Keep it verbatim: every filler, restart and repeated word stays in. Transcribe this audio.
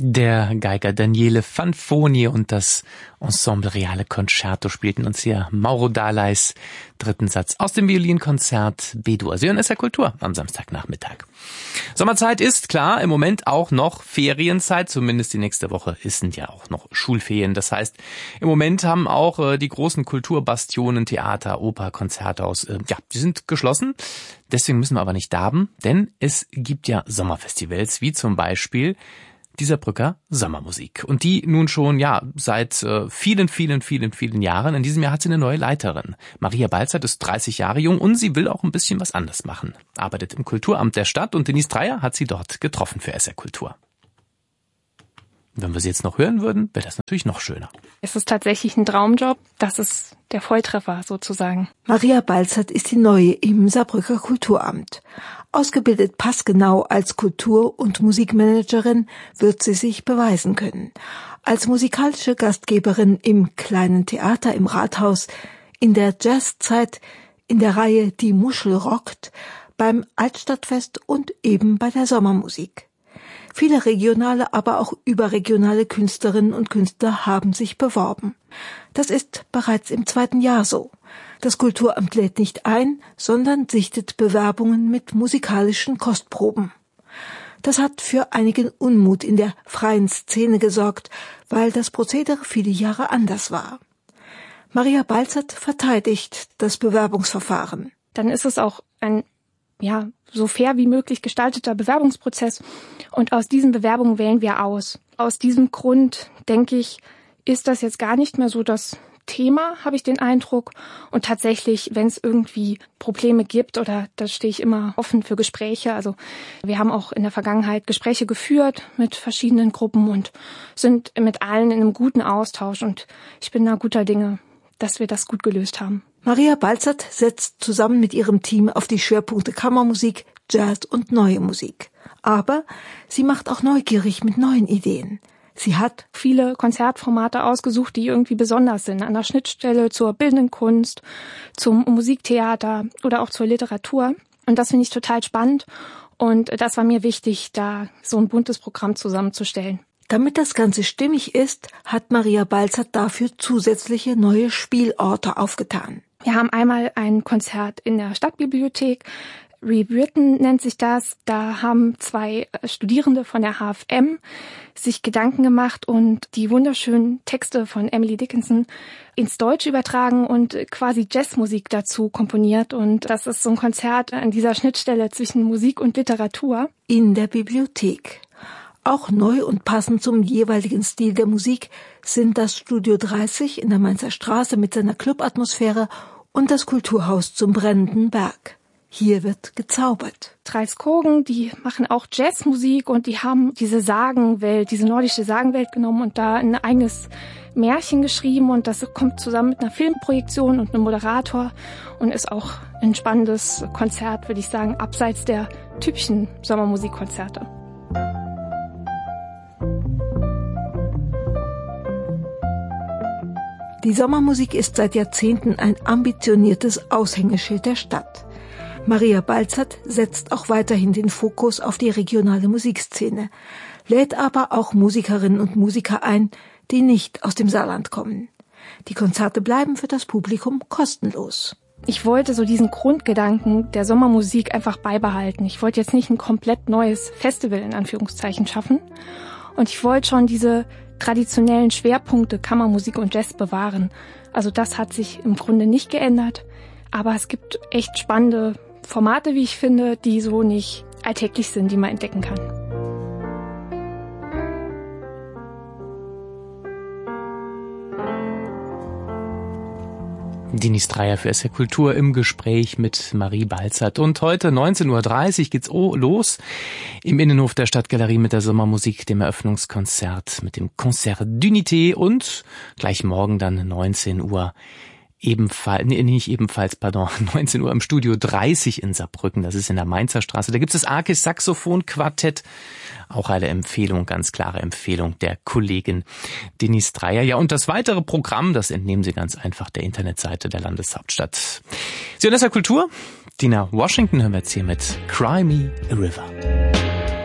Der Geiger Daniele Fanfoni und das Ensemble Reale Concerto spielten uns hier Mauro Dahleis dritten Satz aus dem Violinkonzert B-Dur. Sie hören S R Kultur am Samstagnachmittag. Sommerzeit ist klar, im Moment auch noch Ferienzeit, zumindest die nächste Woche sind ja auch noch Schulferien. Das heißt, im Moment haben auch äh, die großen Kulturbastionen, Theater, Oper, Konzerthaus, äh, ja, die sind geschlossen. Deswegen müssen wir aber nicht darben, denn es gibt ja Sommerfestivals, wie zum Beispiel die Saarbrücker Sommermusik. Und die nun schon, ja, seit äh, vielen, vielen, vielen, vielen Jahren. In diesem Jahr hat sie eine neue Leiterin. Maria Balzert ist dreißig Jahre jung und sie will auch ein bisschen was anders machen. Arbeitet im Kulturamt der Stadt und Denise Dreier hat sie dort getroffen für S R Kultur. Wenn wir sie jetzt noch hören würden, wäre das natürlich noch schöner. Es ist tatsächlich ein Traumjob. Das ist der Volltreffer sozusagen. Maria Balzert ist die Neue im Saarbrücker Kulturamt. Ausgebildet passgenau als Kultur- und Musikmanagerin wird sie sich beweisen können. Als musikalische Gastgeberin im kleinen Theater im Rathaus, in der Jazzzeit, in der Reihe Die Muschel rockt, beim Altstadtfest und eben bei der Sommermusik. Viele regionale, aber auch überregionale Künstlerinnen und Künstler haben sich beworben. Das ist bereits im zweiten Jahr so. Das Kulturamt lädt nicht ein, sondern sichtet Bewerbungen mit musikalischen Kostproben. Das hat für einigen Unmut in der freien Szene gesorgt, weil das Prozedere viele Jahre anders war. Maria Balzert verteidigt das Bewerbungsverfahren. Dann ist es auch ein ja, so fair wie möglich gestalteter Bewerbungsprozess. Und aus diesen Bewerbungen wählen wir aus. Aus diesem Grund, denke ich, ist das jetzt gar nicht mehr so das Thema, habe ich den Eindruck. Und tatsächlich, wenn es irgendwie Probleme gibt, oder da stehe ich immer offen für Gespräche. Also wir haben auch in der Vergangenheit Gespräche geführt mit verschiedenen Gruppen und sind mit allen in einem guten Austausch. Und ich bin da guter Dinge, dass wir das gut gelöst haben. Maria Balzert setzt zusammen mit ihrem Team auf die Schwerpunkte Kammermusik, Jazz und Neue Musik. Aber sie macht auch neugierig mit neuen Ideen. Sie hat viele Konzertformate ausgesucht, die irgendwie besonders sind, an der Schnittstelle zur bildenden Kunst, zum Musiktheater oder auch zur Literatur. Und das finde ich total spannend. Und das war mir wichtig, da so ein buntes Programm zusammenzustellen. Damit das Ganze stimmig ist, hat Maria Balzert dafür zusätzliche neue Spielorte aufgetan. Wir haben einmal ein Konzert in der Stadtbibliothek. Rewritten nennt sich das. Da haben zwei Studierende von der H F M sich Gedanken gemacht und die wunderschönen Texte von Emily Dickinson ins Deutsche übertragen und quasi Jazzmusik dazu komponiert. Und das ist so ein Konzert an dieser Schnittstelle zwischen Musik und Literatur. In der Bibliothek. Auch neu und passend zum jeweiligen Stil der Musik sind das Studio dreißig in der Mainzer Straße mit seiner Clubatmosphäre und das Kulturhaus zum Brennenden Berg. Hier wird gezaubert. Dreiskogen, die machen auch Jazzmusik und die haben diese Sagenwelt, diese nordische Sagenwelt genommen und da ein eigenes Märchen geschrieben und das kommt zusammen mit einer Filmprojektion und einem Moderator und ist auch ein spannendes Konzert, würde ich sagen, abseits der typischen Sommermusikkonzerte. Die Sommermusik ist seit Jahrzehnten ein ambitioniertes Aushängeschild der Stadt. Maria Balzert setzt auch weiterhin den Fokus auf die regionale Musikszene, lädt aber auch Musikerinnen und Musiker ein, die nicht aus dem Saarland kommen. Die Konzerte bleiben für das Publikum kostenlos. Ich wollte so diesen Grundgedanken der Sommermusik einfach beibehalten. Ich wollte jetzt nicht ein komplett neues Festival in Anführungszeichen schaffen. Und ich wollte schon diese traditionellen Schwerpunkte Kammermusik und Jazz bewahren. Also das hat sich im Grunde nicht geändert. Aber es gibt echt spannende Formate, wie ich finde, die so nicht alltäglich sind, die man entdecken kann. Denise Dreier für S R Kultur im Gespräch mit Marie Balzert. Und heute neunzehn Uhr dreißig geht's los im Innenhof der Stadtgalerie mit der Sommermusik, dem Eröffnungskonzert, mit dem Concert d'Unité und gleich morgen dann neunzehn Uhr ebenfalls, nee, nicht ebenfalls, pardon, neunzehn Uhr im Studio dreißig in Saarbrücken, das ist in der Mainzer Straße. Da gibt es das Arkis Saxophon Quartett, auch eine Empfehlung, ganz klare Empfehlung der Kollegin Denise Dreier. Ja, und das weitere Programm, das entnehmen Sie ganz einfach der Internetseite der Landeshauptstadt. Sie hören S R Kultur, Dina Washington hören wir jetzt hier mit Cry Me a River.